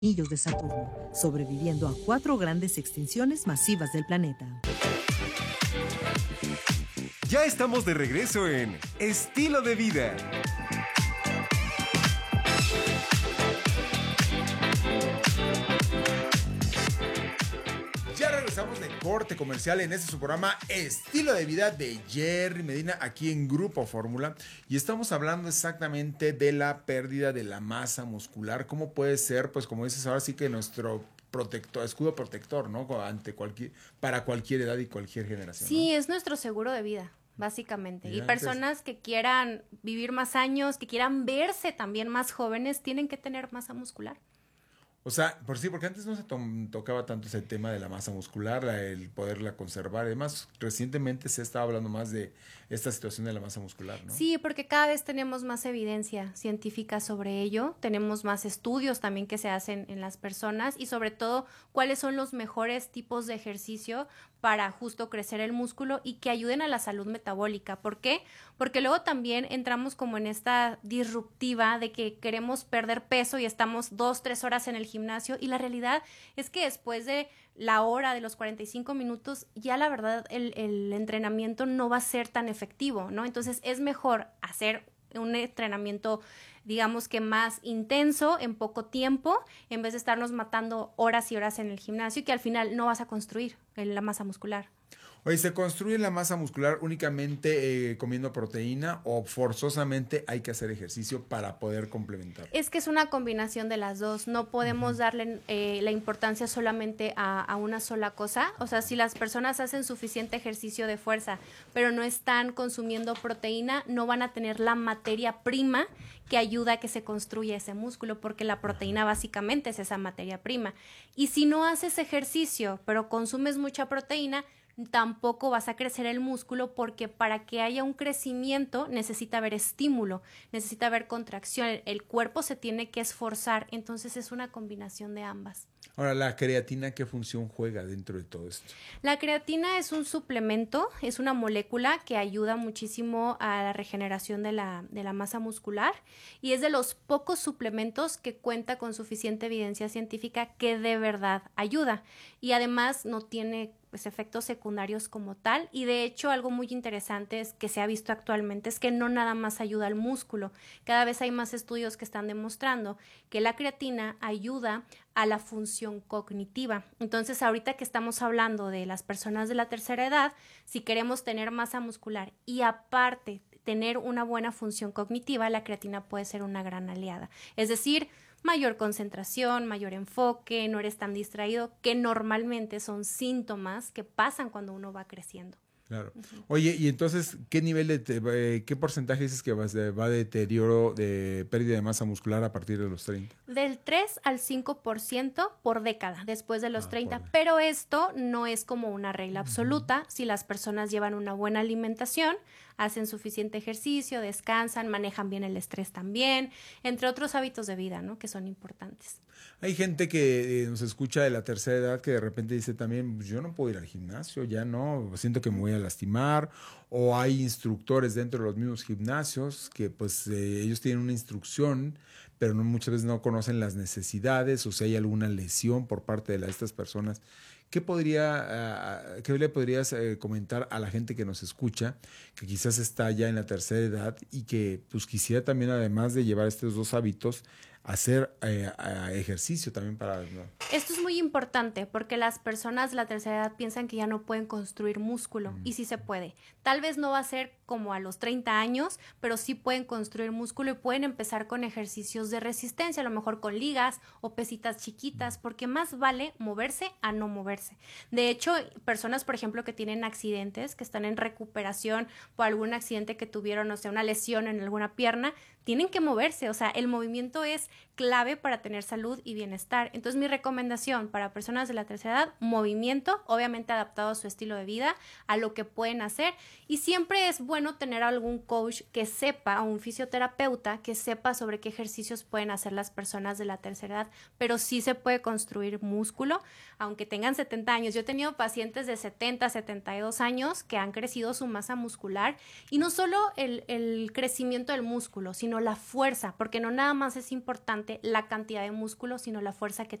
anillos de Saturno, sobreviviendo a 4 grandes extinciones masivas del planeta. Ya estamos de regreso en Estilo de Vida. Ya regresamos de corte comercial en este su programa Estilo de Vida de Jerry Medina aquí en Grupo Fórmula, y estamos hablando exactamente de la pérdida de la masa muscular. ¿Cómo puede ser? Pues como dices, ahora sí que nuestro escudo protector, ¿no? Para cualquier edad y cualquier generación. Sí, ¿no? es nuestro seguro de vida, básicamente. Ya, Y personas que quieran vivir más años, que quieran verse también más jóvenes, tienen que tener masa muscular. O sea, porque antes no se tocaba tanto ese tema de la masa muscular, el poderla conservar. Además, recientemente se estaba hablando más de esta situación de la masa muscular, ¿no? Sí, porque cada vez tenemos más evidencia científica sobre ello, tenemos más estudios también que se hacen en las personas y sobre todo cuáles son los mejores tipos de ejercicio para justo crecer el músculo y que ayuden a la salud metabólica. ¿Por qué? Porque luego también entramos como en esta disruptiva de que queremos perder peso y estamos 2-3 horas en el gimnasio, y la realidad es que después de la hora, de los 45 minutos, ya la verdad el entrenamiento no va a ser tan efectivo, ¿no? Entonces es mejor hacer un entrenamiento, digamos que más intenso en poco tiempo, en vez de estarnos matando horas y horas en el gimnasio, que al final no vas a construir la masa muscular. Oye, ¿se construye la masa muscular únicamente comiendo proteína o forzosamente hay que hacer ejercicio para poder complementar? Es que es una combinación de las dos. No podemos darle la importancia solamente a una sola cosa. O sea, si las personas hacen suficiente ejercicio de fuerza, pero no están consumiendo proteína, no van a tener la materia prima que ayuda a que se construya ese músculo, porque la proteína básicamente es esa materia prima. Y si no haces ejercicio, pero consumes mucha proteína, tampoco vas a crecer el músculo, porque para que haya un crecimiento necesita haber estímulo, necesita haber contracción, el cuerpo se tiene que esforzar, entonces es una combinación de ambas. Ahora, ¿la creatina qué función juega dentro de todo esto? La creatina es un suplemento, es una molécula que ayuda muchísimo a la regeneración de la masa muscular, y es de los pocos suplementos que cuenta con suficiente evidencia científica que de verdad ayuda, y además no tiene pues efectos secundarios como tal, y de hecho algo muy interesante es que se ha visto actualmente es que no nada más ayuda al músculo, cada vez hay más estudios que están demostrando que la creatina ayuda a la función cognitiva. Entonces, ahorita que estamos hablando de las personas de la tercera edad, si queremos tener masa muscular y aparte tener una buena función cognitiva, la creatina puede ser una gran aliada. Es decir, mayor concentración, mayor enfoque, no eres tan distraído, que normalmente son síntomas que pasan cuando uno va creciendo. Claro. Oye, y entonces, ¿qué porcentaje dices que va de deterioro de pérdida de masa muscular a partir de los 30? Del 3 al 5% por década, después de los 30, pero esto no es como una regla absoluta. Si las personas llevan una buena alimentación, hacen suficiente ejercicio, descansan, manejan bien el estrés también, entre otros hábitos de vida, ¿no? Que son importantes. Hay gente que nos escucha de la tercera edad que de repente dice también, pues yo no puedo ir al gimnasio, ya no, siento que me voy a lastimar, o hay instructores dentro de los mismos gimnasios que pues ellos tienen una instrucción, pero muchas veces no conocen las necesidades, o si hay alguna lesión por parte de estas personas. ¿Qué le podrías comentar a la gente que nos escucha, que quizás está ya en la tercera edad y que pues quisiera también, además de llevar estos dos hábitos, hacer ejercicio también para... ¿no? Esto es muy importante porque las personas de la tercera edad piensan que ya no pueden construir músculo, y sí se puede. Tal vez no va a ser como a los 30 años, pero sí pueden construir músculo y pueden empezar con ejercicios de resistencia, a lo mejor con ligas o pesitas chiquitas, porque más vale moverse a no moverse. De hecho, personas, por ejemplo, que tienen accidentes, que están en recuperación por algún accidente que tuvieron, o sea, una lesión en alguna pierna, tienen que moverse. O sea, el movimiento es clave para tener salud y bienestar. Entonces, mi recomendación para personas de la tercera edad, movimiento, obviamente adaptado a su estilo de vida, a lo que pueden hacer, y siempre es bueno tener algún coach que sepa, o un fisioterapeuta que sepa sobre qué ejercicios pueden hacer las personas de la tercera edad, pero sí se puede construir músculo, aunque tengan 70 años. Yo he tenido pacientes de 70, 72 años que han crecido su masa muscular, y no solo el crecimiento del músculo, sino sino la fuerza, porque no nada más es importante la cantidad de músculo, sino la fuerza que